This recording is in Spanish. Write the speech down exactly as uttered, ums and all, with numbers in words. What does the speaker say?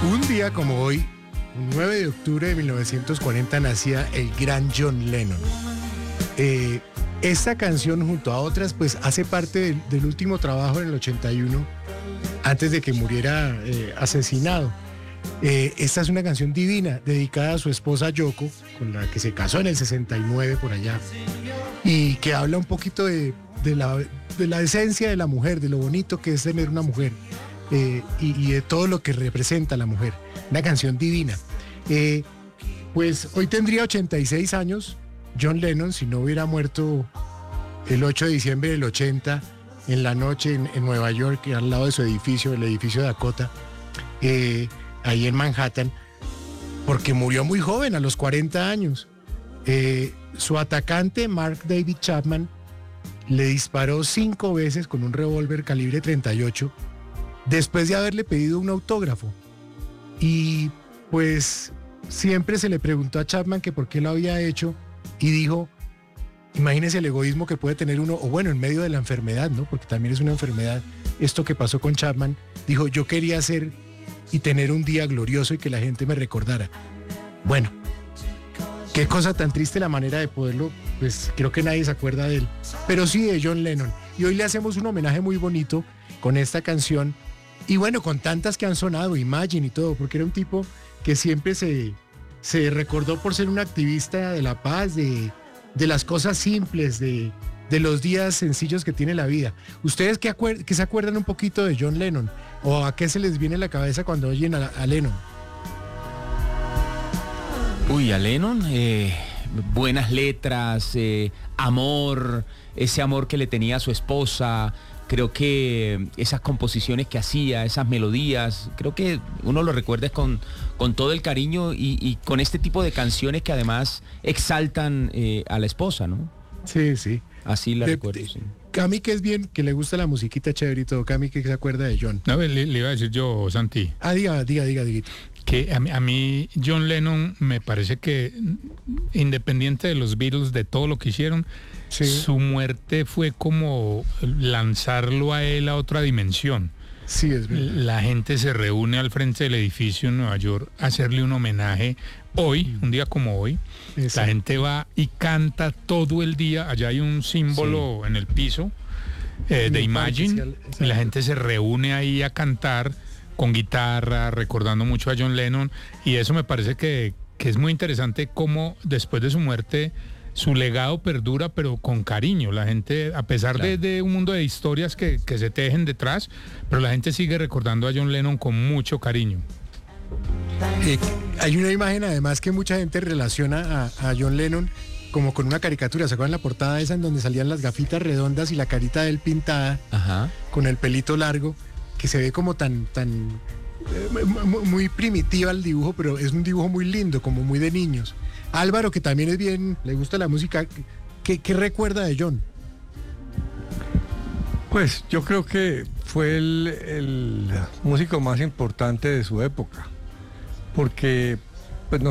Un día como hoy, nueve de octubre de mil novecientos cuarenta, nacía el gran John Lennon. Eh, esta canción, junto a otras, pues hace parte del, del último trabajo en el ochenta y uno, antes de que muriera eh, asesinado. Eh, esta es una canción divina, dedicada a su esposa Yoko, con la que se casó en el sesenta y nueve por allá, y que habla un poquito de, de, la, de la esencia de la mujer, de lo bonito que es tener una mujer. Eh, y, y de todo lo que representa la mujer. Una canción divina. Eh, pues hoy tendría ochenta y seis años John Lennon, si no hubiera muerto el ocho de diciembre del ochenta, en la noche en, en Nueva York, al lado de su edificio, el edificio Dakota, eh, ahí en Manhattan, porque murió muy joven, a los cuarenta años. Eh, su atacante, Mark David Chapman, le disparó cinco veces con un revólver calibre treinta y ocho, después de haberle pedido un autógrafo. Y pues siempre se le preguntó a Chapman que por qué lo había hecho, y dijo, imagínese el egoísmo que puede tener uno, o bueno, en medio de la enfermedad, ¿no? Porque también es una enfermedad esto que pasó con Chapman. Dijo, yo quería hacer y tener un día glorioso y que la gente me recordara. Bueno, qué cosa tan triste la manera de poderlo, pues creo que nadie se acuerda de él, pero sí de John Lennon. Y hoy le hacemos un homenaje muy bonito con esta canción. Y bueno, con tantas que han sonado, Imagine y todo, porque era un tipo que siempre se, se recordó por ser un activista de la paz, de, de las cosas simples, de, de los días sencillos que tiene la vida. ¿Ustedes qué, acuer- qué se acuerdan un poquito de John Lennon? ¿O a qué se les viene a la cabeza cuando oyen a, a Lennon? Uy, a Lennon, eh, buenas letras, eh, amor, ese amor que le tenía a su esposa. Creo que esas composiciones que hacía, esas melodías, creo que uno lo recuerda con, con todo el cariño y, y con este tipo de canciones que además exaltan eh, a la esposa, ¿no? Sí, sí. Así la De, recuerdo, de, sí. Cami, que es bien, que le gusta la musiquita chévere y todo. Cami, que se acuerda de John. No, le, le iba a decir yo, Santi. Ah, diga, diga, diga, diga. Que a mí, a mí John Lennon me parece que, independiente de los Beatles, de todo lo que hicieron, sí, su muerte fue como lanzarlo a él a otra dimensión. Sí, es verdad. La gente se reúne al frente del edificio en Nueva York a hacerle un homenaje hoy, un día como hoy. Eso. La gente va y canta todo el día. Allá hay un símbolo, sí, en el piso eh, de Imagine. Y la gente se reúne ahí a cantar con guitarra, recordando mucho a John Lennon, y eso me parece que, que es muy interesante cómo después de su muerte su legado perdura, pero con cariño. La gente, a pesar claro. de, de un mundo de historias que, que se tejen detrás, pero la gente sigue recordando a John Lennon con mucho cariño. Eh, hay una imagen además que mucha gente relaciona a, a John Lennon como con una caricatura. ¿Se acuerdan la portada esa en donde salían las gafitas redondas y la carita de él pintada? Ajá. Con el pelito largo, que se ve como tan, tan eh, muy primitiva el dibujo, pero es un dibujo muy lindo, como muy de niños. Álvaro, que también es bien, le gusta la música, ¿qué, qué recuerda de John? Pues yo creo que fue el, el músico más importante de su época, porque